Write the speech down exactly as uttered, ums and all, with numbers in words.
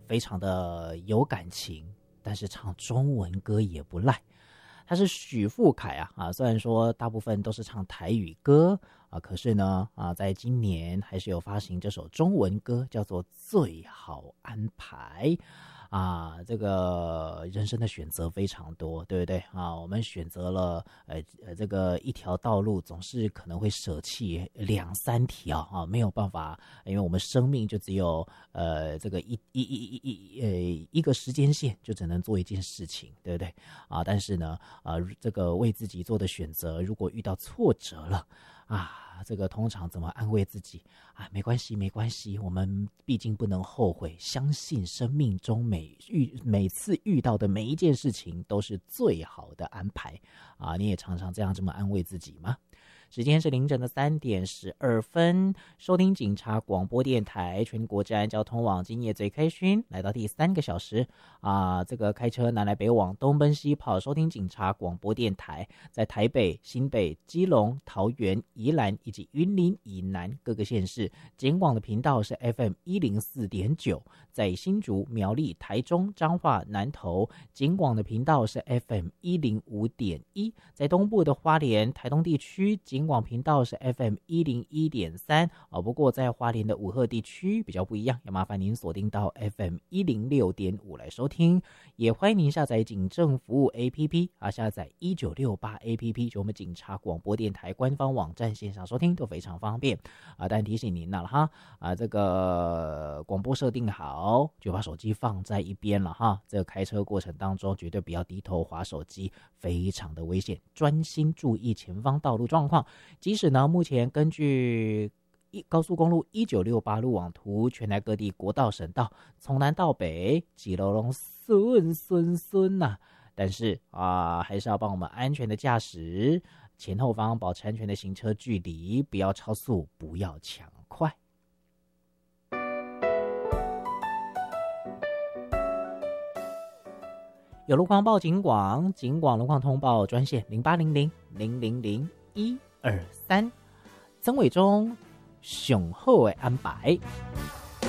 非常的有感情，但是唱中文歌也不赖。他是许富凯啊啊，虽然说大部分都是唱台语歌啊，可是呢啊，在今年还是有发行这首中文歌，叫做《最好安排》。啊，这个人生的选择非常多，对不对啊？我们选择了呃呃这个一条道路，总是可能会舍弃两三条啊，没有办法，因为我们生命就只有呃这个一一一一一呃一个时间线，就只能做一件事情，对不对啊？但是呢，呃，这个为自己做的选择，如果遇到挫折了啊。这个通常怎么安慰自己啊？没关系，没关系，我们毕竟不能后悔，相信生命中每遇每次遇到的每一件事情都是最好的安排啊！你也常常这样这么安慰自己吗？时间是凌晨的三点十二分，收听警察广播电台全国治安交通网，今夜最开心，来到第三个小时啊！这个开车南来北往，东奔西跑，收听警察广播电台，在台北、新北、基隆、桃园、宜兰以及云林以南各个县市，警广的频道是 F M 一零四点九，在新竹、苗栗、台中、彰化、南投，警广的频道是 F M 一零五点一，在东部的花莲、台东地区，警广频道是 F M 一零一点三，哦，不过在花莲的武鹤地区比较不一样，要麻烦您锁定到 F M 一零六点五来收听。也欢迎您下载警政服务 A P P 啊，下载一九六八 A P P， 就我们警察广播电台官方网站线上收听都非常方便啊。但提醒您了哈，啊，这个广播设定好，就把手机放在一边了哈。这个开车过程当中绝对不要低头滑手机，非常的危险，专心注意前方道路状况。即使呢，目前根据高速公路一九六八路网图，全台各地国道、省道从南到北，几楼龙顺顺顺呐，但是啊，还是要帮我们安全的驾驶，前后方保持安全的行车距离，不要超速，不要抢快。有路况报警广，警广路况通报专线零八零零零零零一二三，曾伟忠雄厚的安排。